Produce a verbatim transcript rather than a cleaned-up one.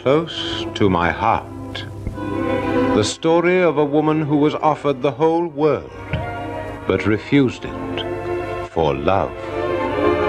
close to my heart. The story of a woman who was offered the whole world, but refused it for love.